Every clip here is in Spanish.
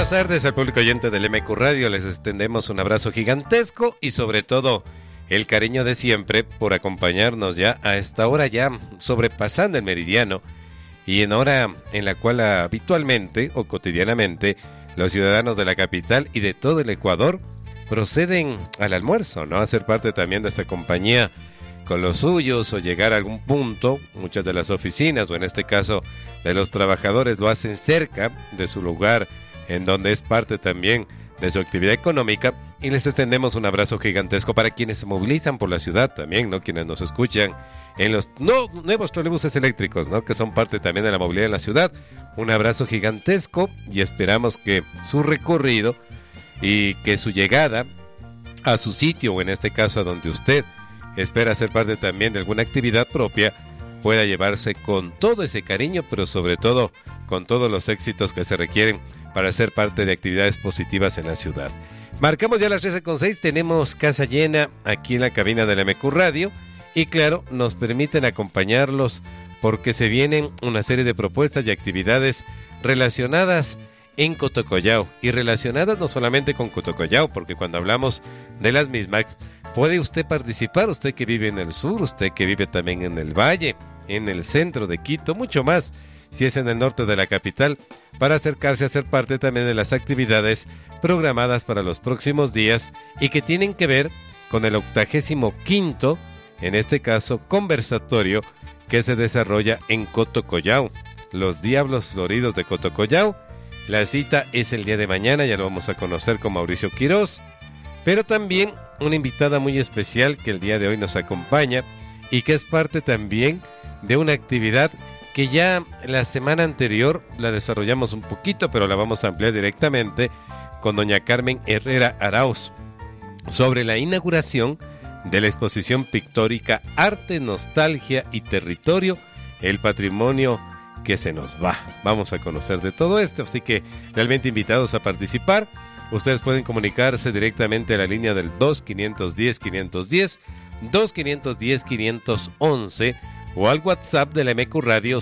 buenas tardes al público oyente del MQ Radio. Les extendemos un abrazo gigantesco y sobre todo el cariño de siempre por acompañarnos ya a esta hora, ya sobrepasando el meridiano y en hora en la cual habitualmente o cotidianamente los ciudadanos de la capital y de todo el Ecuador proceden al almuerzo, ¿no? A ser parte también de esta compañía con los suyos o llegar a algún punto. Muchas de las oficinas o en este caso de los trabajadores lo hacen cerca de su lugar en donde es parte también de su actividad económica, y les extendemos un abrazo gigantesco para quienes se movilizan por la ciudad también, ¿no? Quienes nos escuchan en los nuevos trolebuses eléctricos, ¿no? Que son parte también de la movilidad en la ciudad. Un abrazo gigantesco y esperamos que su recorrido y que su llegada a su sitio, o en este caso a donde usted espera ser parte también de alguna actividad propia, pueda llevarse con todo ese cariño, pero sobre todo con todos los éxitos que se requieren para ser parte de actividades positivas en la ciudad. Marcamos ya las 13:06, tenemos casa llena aquí en la cabina del MQ Radio y claro, nos permiten acompañarlos porque se vienen una serie de propuestas y actividades relacionadas en Cotocollao, y relacionadas no solamente con Cotocollao, porque cuando hablamos de las mismas puede usted participar, usted que vive en el sur, usted que vive también en el valle, en el centro de Quito, mucho más si es en el norte de la capital, para acercarse a ser parte también de las actividades programadas para los próximos días y que tienen que ver con el 85º, en este caso, conversatorio que se desarrolla en Cotocollao, los Diablos Floridos de Cotocollao. La cita es el día de mañana, ya lo vamos a conocer con Mauricio Quiroz, pero también una invitada muy especial que el día de hoy nos acompaña y que es parte también de una actividad que ya la semana anterior la desarrollamos un poquito, pero la vamos a ampliar directamente con doña Carmen Herrera Arauz sobre la inauguración de la exposición pictórica Arte, Nostalgia y Territorio, el patrimonio que se nos va. Vamos a conocer de todo esto, así que realmente invitados a participar. Ustedes pueden comunicarse directamente a la línea del 2-510-510, 2-510-511 o al WhatsApp de la MQ Radio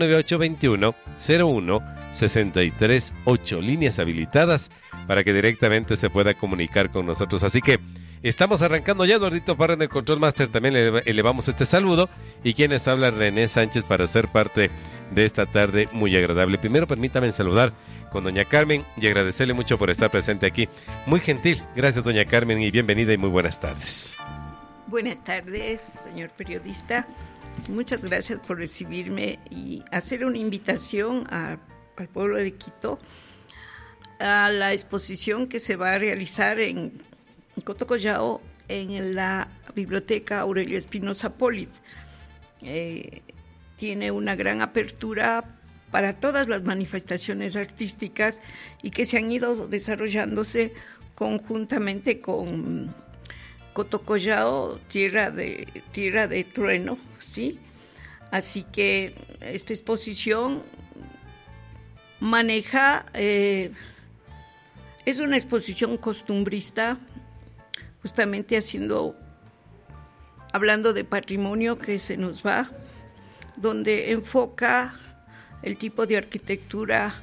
09821-01-638, líneas habilitadas para que directamente se pueda comunicar con nosotros. Así que estamos arrancando ya. Eduardito Parra en el Control Master también le elevamos este saludo, y quienes habla René Sánchez para ser parte de esta tarde muy agradable. Primero permítame saludar con doña Carmen y agradecerle mucho por estar presente aquí. Muy gentil, gracias doña Carmen, y bienvenida y muy buenas tardes. Buenas tardes, señor periodista. Muchas gracias por recibirme y hacer una invitación al pueblo de Quito a la exposición que se va a realizar en Cotocollao en la Biblioteca Aurelio Espinosa Polit. Tiene una gran apertura para todas las manifestaciones artísticas y que se han ido desarrollándose conjuntamente con Cotocollao, tierra de trueno, ¿sí? Así que esta exposición maneja, es una exposición costumbrista, justamente hablando de patrimonio que se nos va, donde enfoca el tipo de arquitectura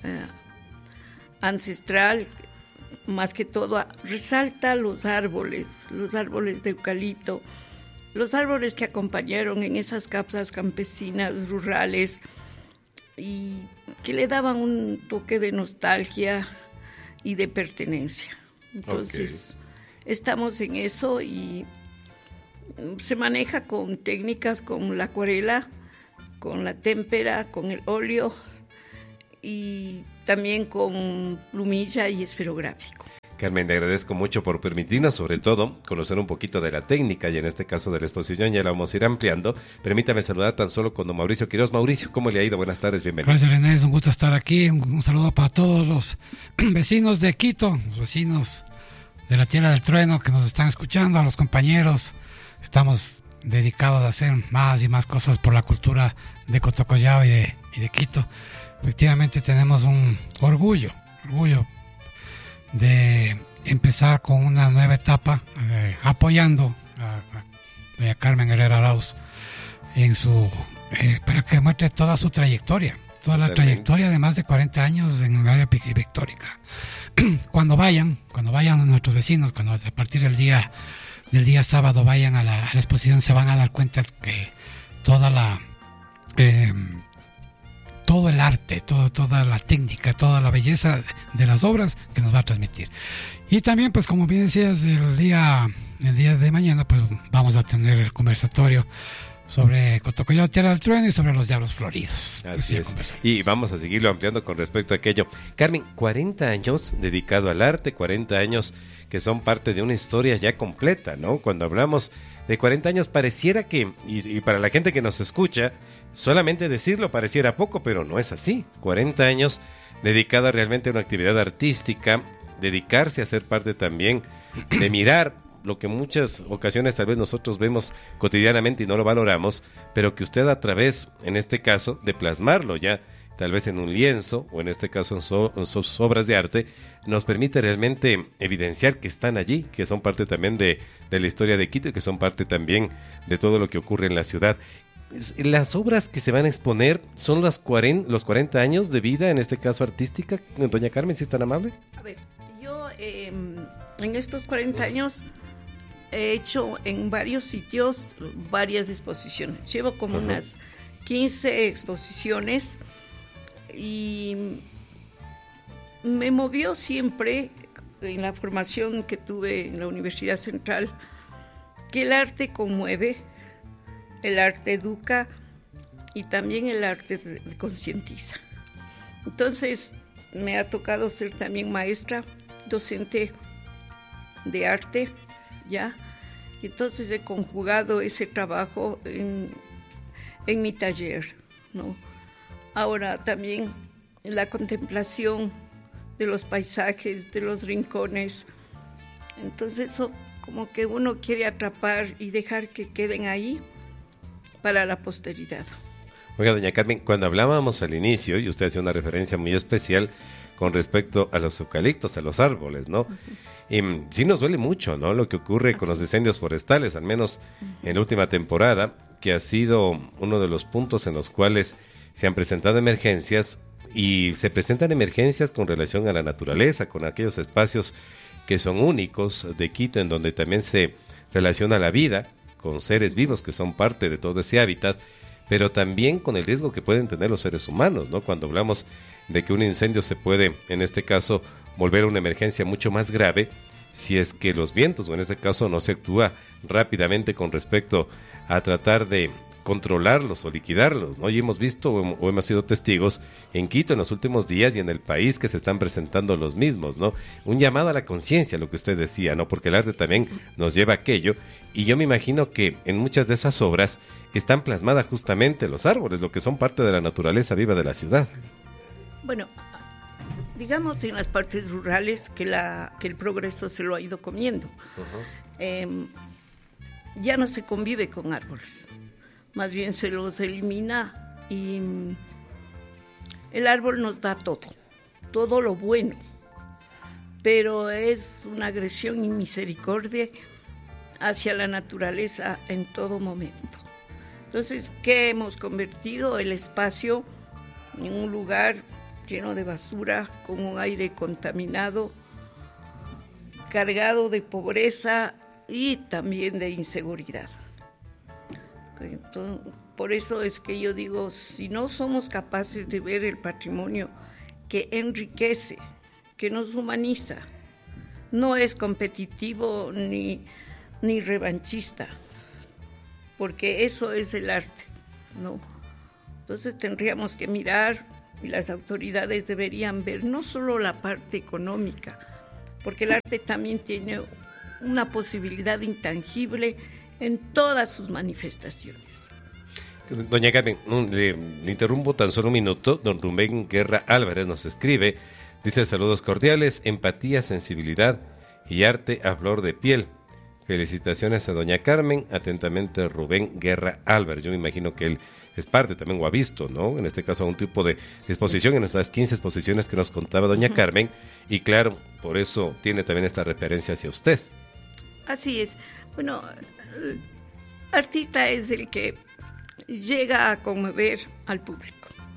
ancestral. Más que todo resalta los árboles de eucalipto, los árboles que acompañaron en esas casas campesinas rurales y que le daban un toque de nostalgia y de pertenencia. Entonces, estamos en eso y se maneja con técnicas, con la acuarela, con la témpera, con el óleo y también con plumilla y esferográfico. Carmen, le agradezco mucho por permitirnos, sobre todo, conocer un poquito de la técnica y en este caso de la exposición, ya la vamos a ir ampliando. Permítame saludar tan solo con don Mauricio Quiroz. Mauricio, ¿cómo le ha ido? Buenas tardes, bienvenido. Gracias, René, es un gusto estar aquí. Un saludo para todos los vecinos de Quito, los vecinos de la Tierra del Trueno que nos están escuchando, a los compañeros. Estamos dedicados a hacer más y más cosas por la cultura de Cotocollao y de Quito. Efectivamente tenemos un orgullo de empezar con una nueva etapa, apoyando a Carmen Herrera Arauz en para que muestre toda su trayectoria toda la trayectoria de más de 40 años en el área pictórica. Cuando vayan nuestros vecinos, cuando a partir del día sábado vayan a la exposición, se van a dar cuenta que todo el arte, toda la técnica, toda la belleza de las obras que nos va a transmitir. Y también, pues como bien decías, el día de mañana, pues vamos a tener el conversatorio sobre Cotocolló, Tierra del Trueno, y sobre los Diablos Floridos. Así es. Y vamos a seguirlo ampliando con respecto a aquello. Carmen, 40 años dedicado al arte, 40 años que son parte de una historia ya completa, ¿no? Cuando hablamos de 40 años pareciera que, y para la gente que nos escucha, solamente decirlo pareciera poco, pero no es así. 40 años dedicado realmente a una actividad artística, dedicarse a ser parte también de mirar lo que en muchas ocasiones tal vez nosotros vemos cotidianamente y no lo valoramos, pero que usted a través, en este caso, de plasmarlo ya, tal vez en un lienzo, o en este caso en sus obras de arte, nos permite realmente evidenciar que están allí, que son parte también de la historia de Quito y que son parte también de todo lo que ocurre en la ciudad. Las obras que se van a exponer son los 40 años de vida, en este caso artística. Doña Carmen, si es tan amable. A ver, yo en estos 40 años he hecho en varios sitios varias exposiciones. Llevo como unas 15 exposiciones y me movió siempre en la formación que tuve en la Universidad Central que el arte conmueve, el arte educa y también el arte concientiza. Entonces me ha tocado ser también maestra, docente de arte, ¿ya? Entonces he conjugado ese trabajo en mi taller, ¿no? Ahora también la contemplación de los paisajes, de los rincones. Entonces eso como que uno quiere atrapar y dejar que queden ahí para la posteridad. Oiga, doña Carmen, cuando hablábamos al inicio, y usted hacía una referencia muy especial con respecto a los eucaliptos, a los árboles, ¿no? Y sí nos duele mucho, ¿no? Lo que ocurre con los incendios forestales, al menos en la última temporada, que ha sido uno de los puntos en los cuales se han presentado emergencias, y se presentan emergencias con relación a la naturaleza, con aquellos espacios que son únicos de Quito, en donde también se relaciona la vida con seres vivos que son parte de todo ese hábitat, pero también con el riesgo que pueden tener los seres humanos, ¿no? Cuando hablamos de que un incendio se puede, en este caso, volver una emergencia mucho más grave, si es que los vientos, o en este caso no se actúa rápidamente con respecto a tratar de controlarlos o liquidarlos, ¿no? Y hemos visto o hemos sido testigos en Quito en los últimos días y en el país que se están presentando los mismos, ¿no? Un llamado a la conciencia, lo que usted decía, ¿no? Porque el arte también nos lleva a aquello, y yo me imagino que en muchas de esas obras están plasmadas justamente los árboles, lo que son parte de la naturaleza viva de la ciudad. Bueno, digamos en las partes rurales que el progreso se lo ha ido comiendo. Ya no se convive con árboles, más bien se los elimina, y el árbol nos da todo lo bueno, pero es una agresión y misericordia hacia la naturaleza en todo momento. Entonces, ¿qué hemos convertido? El espacio en un lugar lleno de basura, con un aire contaminado, cargado de pobreza y también de inseguridad. Entonces, por eso es que yo digo, si no somos capaces de ver el patrimonio que enriquece, que nos humaniza, no es competitivo ni revanchista, porque eso es el arte, ¿no? Entonces tendríamos que mirar, y las autoridades deberían ver no solo la parte económica, porque el arte también tiene una posibilidad intangible en todas sus manifestaciones. Doña Carmen, le interrumpo tan solo un minuto. Don Rubén Guerra Álvarez nos escribe, dice: saludos cordiales, empatía, sensibilidad y arte a flor de piel. Felicitaciones a doña Carmen, atentamente Rubén Guerra Álvarez. Yo me imagino que él es parte también, o ha visto, ¿no? En este caso, un tipo de exposición, en estas 15 exposiciones que nos contaba doña Carmen, y claro, por eso tiene también esta referencia hacia usted. Así es. Bueno, el artista es el que llega a conmover al público.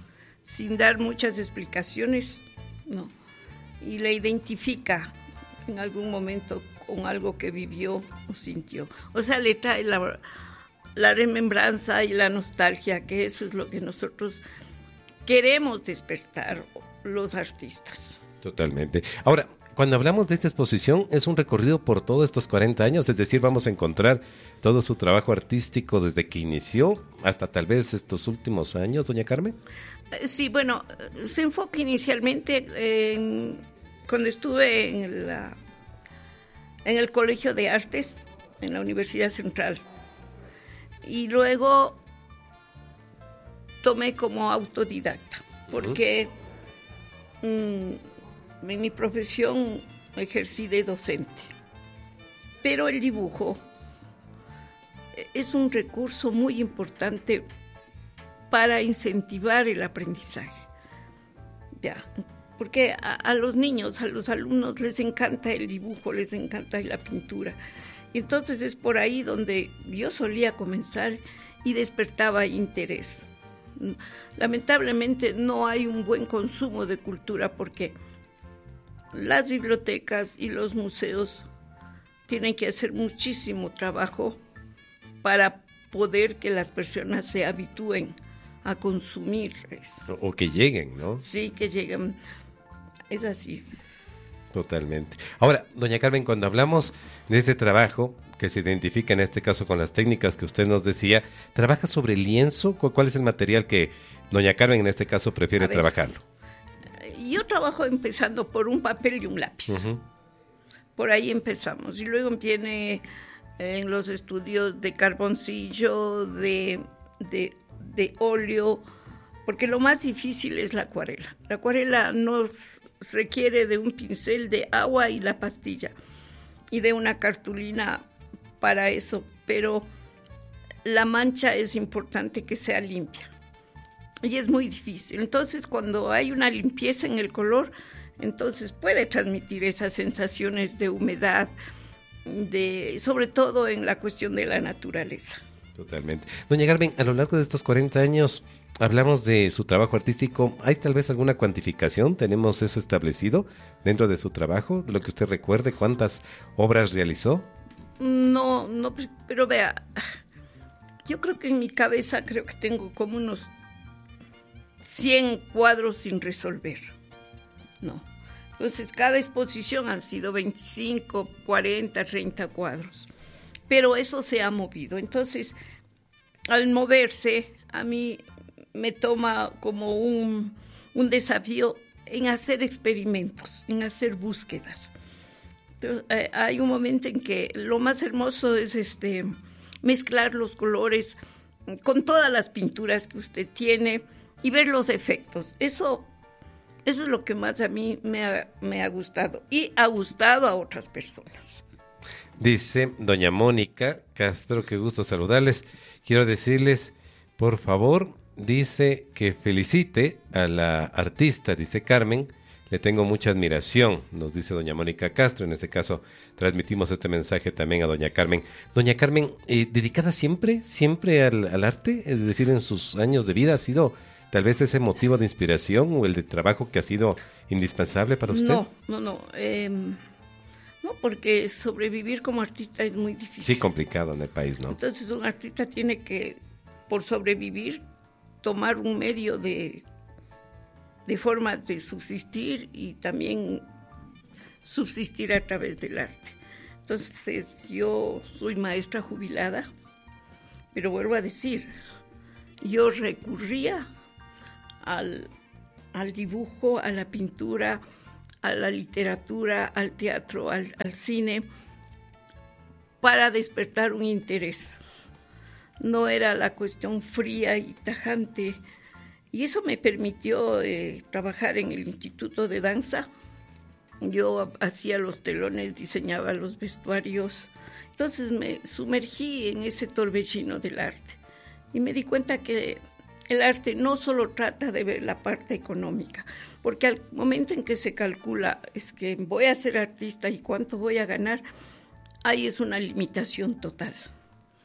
sin dar muchas explicaciones, no. Y le identifica en algún momento con algo que vivió o sintió. O sea, le trae la remembranza y la nostalgia, que eso es lo que nosotros queremos despertar los artistas. Totalmente. Ahora, cuando hablamos de esta exposición, es un recorrido por todos estos 40 años, es decir, vamos a encontrar todo su trabajo artístico desde que inició hasta tal vez estos últimos años, doña Carmen. Sí, bueno, se enfoca inicialmente cuando estuve en el Colegio de Artes, en la Universidad Central. Y luego tomé como autodidacta, porque en mi profesión ejercí de docente. Pero el dibujo es un recurso muy importante para incentivar el aprendizaje. Ya, porque a los niños, a los alumnos les encanta el dibujo, les encanta la pintura. Entonces es por ahí donde yo solía comenzar y despertaba interés. Lamentablemente no hay un buen consumo de cultura porque las bibliotecas y los museos tienen que hacer muchísimo trabajo para poder que las personas se habitúen a consumir eso. O que lleguen, ¿no? Sí, que lleguen. Es así. Totalmente. Ahora, doña Carmen, cuando hablamos de ese trabajo que se identifica en este caso con las técnicas que usted nos decía, ¿trabaja sobre lienzo? ¿Cuál es el material que doña Carmen en este caso prefiere trabajarlo? Yo trabajo empezando por un papel y un lápiz. Uh-huh. Por ahí empezamos. Y luego viene en los estudios de carboncillo, de óleo, porque lo más difícil es la acuarela. La acuarela nos requiere de un pincel, de agua y la pastilla, y de una cartulina para eso, pero la mancha es importante que sea limpia, y es muy difícil. Entonces, cuando hay una limpieza en el color, entonces puede transmitir esas sensaciones de humedad, sobre todo en la cuestión de la naturaleza. Totalmente. Doña Carmen, a lo largo de estos 40 años hablamos de su trabajo artístico. ¿Hay tal vez alguna cuantificación? ¿Tenemos eso establecido dentro de su trabajo? ¿De lo que usted recuerde? ¿Cuántas obras realizó? No, pero vea, yo creo que en mi cabeza creo que tengo como unos 100 cuadros sin resolver. No. Entonces, cada exposición han sido 25, 40, 30 cuadros. Pero eso se ha movido. Entonces, al moverse, a mí me toma como un desafío en hacer experimentos, en hacer búsquedas. Entonces, hay un momento en que lo más hermoso es mezclar los colores con todas las pinturas que usted tiene y ver los efectos. Eso es lo que más a mí me ha gustado y ha gustado a otras personas. Dice doña Mónica Castro, qué gusto saludarles. Quiero decirles, por favor, dice que felicite a la artista, dice Carmen. Le tengo mucha admiración, nos dice doña Mónica Castro. En este caso, transmitimos este mensaje también a doña Carmen. Doña Carmen, ¿dedicada siempre al arte? Es decir, en sus años de vida, ¿ha sido tal vez ese motivo de inspiración o el de trabajo que ha sido indispensable para usted? No, porque sobrevivir como artista es muy difícil. Sí, complicado en el país, ¿no? Entonces un artista tiene que, por sobrevivir, tomar un medio de forma de subsistir y también subsistir a través del arte. Entonces yo soy maestra jubilada, pero vuelvo a decir, yo recurría al dibujo, a la pintura, a la literatura, al teatro, al cine, para despertar un interés. No era la cuestión fría y tajante, y eso me permitió trabajar en el Instituto de Danza. Yo hacía los telones, diseñaba los vestuarios, entonces me sumergí en ese torbellino del arte, y me di cuenta que el arte no solo trata de ver la parte económica, porque al momento en que se calcula es que voy a ser artista y cuánto voy a ganar, ahí es una limitación total.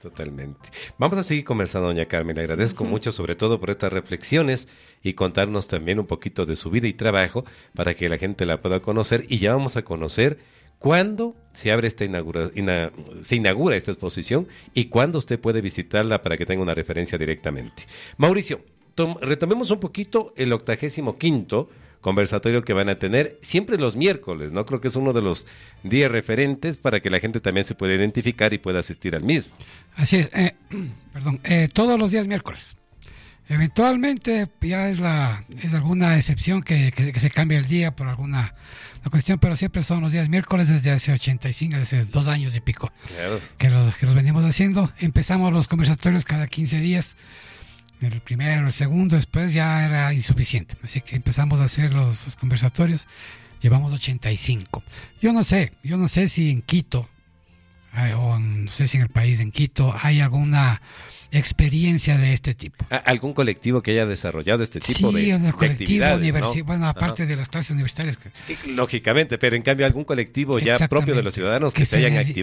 Totalmente. Vamos a seguir conversando, doña Carmen. Le agradezco mucho, sobre todo por estas reflexiones y contarnos también un poquito de su vida y trabajo para que la gente la pueda conocer. Y ya vamos a conocer cuándo se abre se inaugura esta exposición y cuándo usted puede visitarla para que tenga una referencia directamente. Mauricio, retomemos un poquito el 85º conversatorio que van a tener siempre los miércoles, ¿no? Creo que es uno de los días referentes para que la gente también se pueda identificar y pueda asistir al mismo. Así es, todos los días miércoles. Eventualmente ya es alguna excepción que se cambie el día por alguna cuestión, pero siempre son los días miércoles desde hace 85, desde 2 años y pico, claro, que los venimos haciendo. Empezamos los conversatorios cada 15 días. El primero, el segundo, después ya era insuficiente. Así que empezamos a hacer los conversatorios. Llevamos 85. Yo no sé si en Quito, o no sé si en el país, en Quito, hay alguna experiencia de este tipo. ¿Algún colectivo que haya desarrollado este tipo de actividades, ¿no? Bueno, aparte de las clases universitarias. Lógicamente, pero en cambio algún colectivo ya propio de los ciudadanos que se hayan activado.